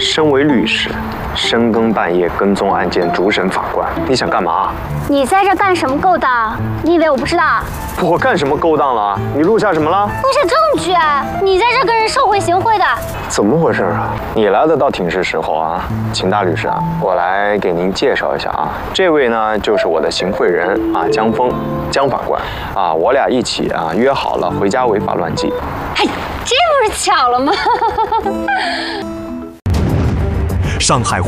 身为律师，深更半夜跟踪案件，主审法官，你想干嘛？ 你在这干什么勾当？你以为我不知道？ 我干什么勾当了？你录下什么了？ 录下证据啊！你在这跟人受贿行贿的。 怎么回事啊？你来的倒挺是时候啊，秦大律师啊，我来给您介绍一下啊，这位呢就是我的行贿人啊，江峰，江法官啊，我俩一起啊约好了回家违法乱纪。 嘿，这不是巧了吗？ 上海